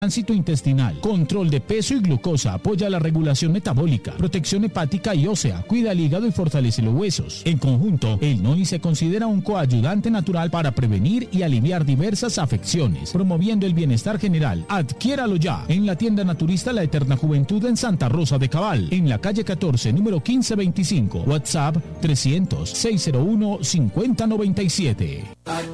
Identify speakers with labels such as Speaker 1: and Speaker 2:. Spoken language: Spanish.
Speaker 1: Tránsito intestinal, control de peso y glucosa, apoya la regulación metabólica, protección hepática y ósea, cuida el hígado y fortalece los huesos. En conjunto, el NOI se considera un coayudante natural para prevenir y aliviar diversas afecciones, promoviendo el bienestar general. Adquiéralo ya en la tienda naturista La Eterna Juventud en Santa Rosa de Cabal, en la calle 14, número 1525, WhatsApp 300-601-5097.